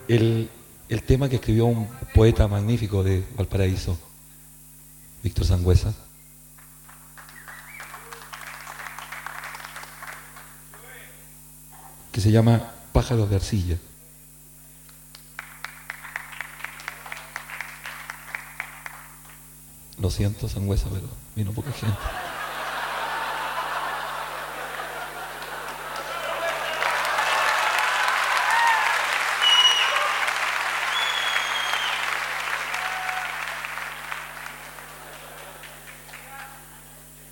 el tema que escribió un poeta magnífico de Valparaíso, Víctor Sangüesa, que se llama Pájaros de Arcilla. Lo siento, Sangüesa, pero vino poca gente.